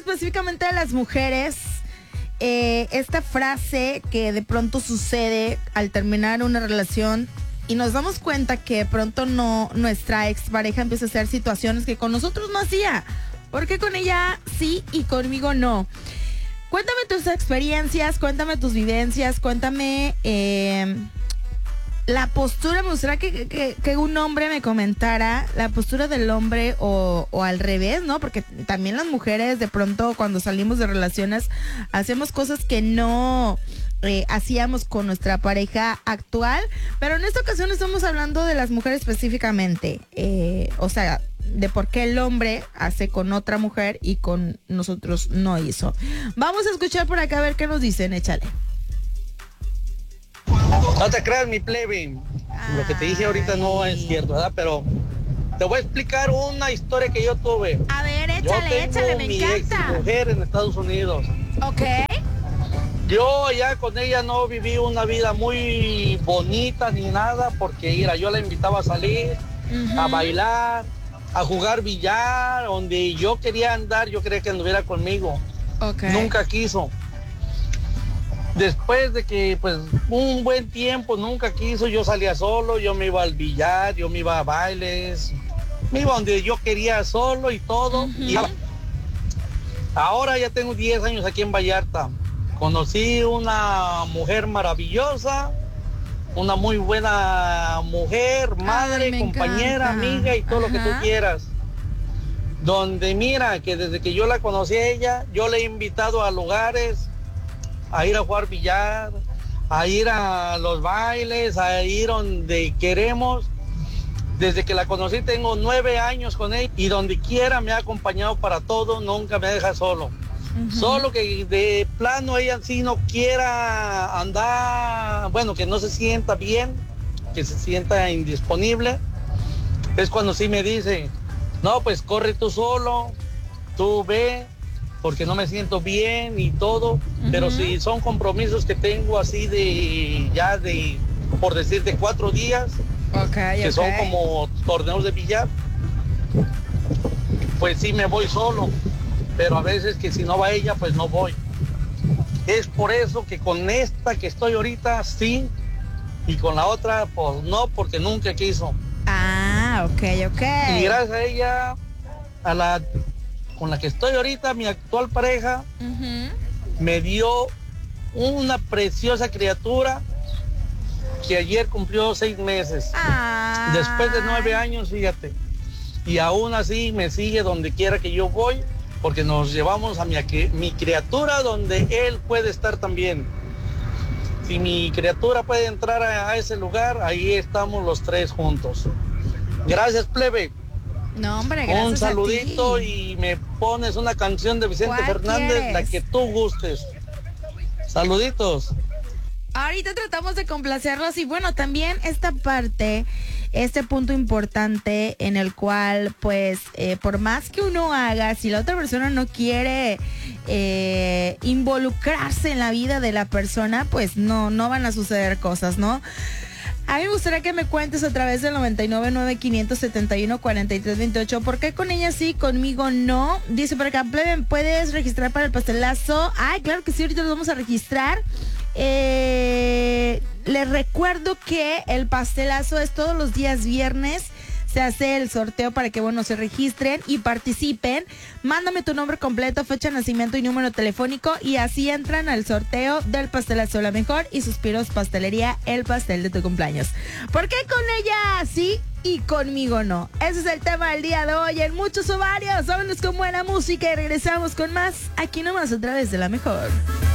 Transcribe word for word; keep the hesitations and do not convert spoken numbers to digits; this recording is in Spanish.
específicamente de las mujeres, eh, esta frase que de pronto sucede al terminar una relación y nos damos cuenta que de pronto no, nuestra expareja empieza a hacer situaciones que con nosotros no hacía. ¿Por qué con ella sí y conmigo no? Cuéntame tus experiencias, cuéntame tus vivencias, cuéntame eh, la postura. Me gustaría que, que, que un hombre me comentara la postura del hombre o, o al revés, ¿no? Porque también las mujeres de pronto cuando salimos de relaciones hacemos cosas que no eh, hacíamos con nuestra pareja actual. Pero en esta ocasión estamos hablando de las mujeres específicamente. Eh, o sea, de por qué el hombre hace con otra mujer y con nosotros no hizo. Vamos a escuchar por acá a ver qué nos dicen, échale. No te creas, mi plebe. Ay. Lo que te dije ahorita no es cierto, ¿verdad? Pero te voy a explicar una historia que yo tuve. A ver, échale, yo tengo échale, me mi encanta. Ex mujer en Estados Unidos. Ok. Yo ya con ella no viví una vida muy bonita ni nada, porque mira, yo la invitaba a salir, uh-huh. a bailar, a jugar billar, donde yo quería andar, yo quería que anduviera conmigo. Okay. Nunca quiso. Después de que, pues, un buen tiempo nunca quiso, yo salía solo, yo me iba al billar, yo me iba a bailes, me iba donde yo quería solo y todo. Uh-huh. Y ahora ya tengo diez años aquí en Vallarta. Conocí una mujer maravillosa, una muy buena mujer, madre, Ay, compañera, encanta. Amiga y todo Ajá. lo que tú quieras. Donde mira que desde que yo la conocí a ella, yo le he invitado a lugares, a ir a jugar billar, a ir a los bailes, a ir donde queremos. Desde que la conocí tengo nueve años con ella y donde quiera me ha acompañado para todo, nunca me deja solo. Uh-huh. Solo que de plano ella sí no quiera andar, bueno, que no se sienta bien, que se sienta indisponible, es cuando sí me dice, no, pues corre tú solo, tú ve, porque no me siento bien y todo, uh-huh. pero si son compromisos que tengo así de, ya de, por decir, de cuatro días, okay, que okay. son como torneos de billar, pues sí me voy solo. Pero a veces que si no va ella, pues no voy. Es por eso que con esta que estoy ahorita, sí, y con la otra, pues no, porque nunca quiso. Ah, ok, ok. Y gracias a ella, a la con la que estoy ahorita, mi actual pareja, uh-huh. me dio una preciosa criatura que ayer cumplió seis meses. Ah. Después de nueve años, fíjate. Y aún así me sigue donde quiera que yo voy, porque nos llevamos a mi, mi criatura donde él puede estar también. Si mi criatura puede entrar a, a ese lugar, ahí estamos los tres juntos. Gracias, plebe. No, hombre, gracias. Un saludito a ti. Y me pones una canción de Vicente Fernández, quieres? La que tú gustes. Saluditos. Ahorita tratamos de complacerlos y bueno, también esta parte, este punto importante en el cual pues eh, por más que uno haga, si la otra persona no quiere eh, involucrarse en la vida de la persona, pues no, no van a suceder cosas, ¿no? A mí me gustaría que me cuentes a través del noventa y nueve, nueve, quinientos setenta y uno, cuarenta y tres veintiocho, ¿por qué con ella sí, conmigo no? Dice por acá, plebe, ¿puedes registrar para el pastelazo? Ay, claro que sí, ahorita lo vamos a registrar. Eh, les recuerdo que el pastelazo es todos los días viernes. Se hace el sorteo para que, bueno, se registren y participen. Mándame tu nombre completo, fecha de nacimiento y número telefónico y así entran al sorteo del pastelazo La Mejor y Suspiros Pastelería, el pastel de tu cumpleaños. ¿Por qué con ella sí y conmigo no? Ese es el tema del día de hoy en Muchos Ovarios. Vámonos con buena música y regresamos con más aquí nomás a través de La Mejor.